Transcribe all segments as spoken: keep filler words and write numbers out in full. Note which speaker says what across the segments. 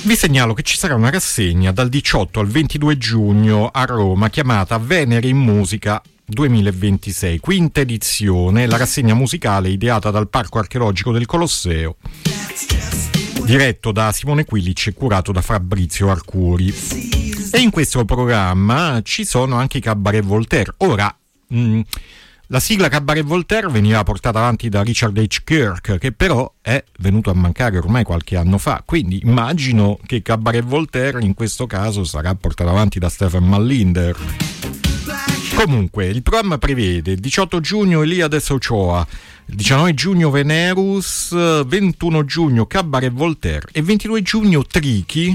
Speaker 1: Vi segnalo che ci sarà una rassegna dal diciotto al ventidue giugno a Roma chiamata Venere in Musica duemilaventisei, quinta edizione, la rassegna musicale ideata dal Parco Archeologico del Colosseo, diretto da Simone Quilic e curato da Fabrizio Arcuri. E in questo programma ci sono anche i Cabaret Voltaire. Ora, mh, la sigla Cabaret Voltaire veniva portata avanti da Richard H. Kirk, che però è venuto a mancare ormai qualche anno fa, quindi immagino che Cabaret Voltaire in questo caso sarà portato avanti da Stephen Mallinder. Comunque, il programma prevede diciotto giugno Eliades Ochoa, diciannove giugno Venerus, ventuno giugno Cabaret Voltaire e ventidue giugno Tricky.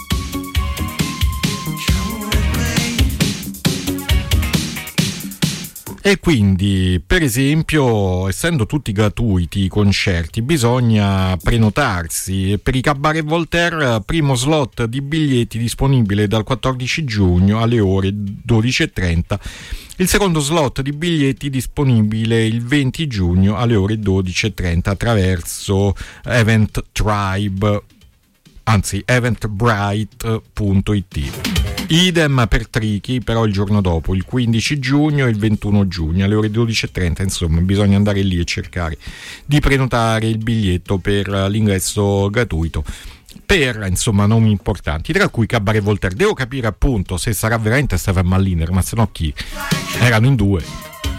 Speaker 1: E quindi, per esempio, essendo tutti gratuiti i concerti, bisogna prenotarsi. Per i Cabaret Voltaire, primo slot di biglietti disponibile dal quattordici giugno alle ore dodici e trenta. Il secondo slot di biglietti disponibile il venti giugno alle ore dodici e trenta attraverso Event Tribe, anzi eventbrite punto it. Idem per Tricky, però il giorno dopo, il quindici giugno e il ventuno giugno alle ore dodici e trenta, insomma bisogna andare lì e cercare di prenotare il biglietto per l'ingresso gratuito per, insomma, nomi importanti, tra cui Cabaret Voltaire. Devo capire appunto se sarà veramente Stephen Mallinder, ma se no chi? Erano in due.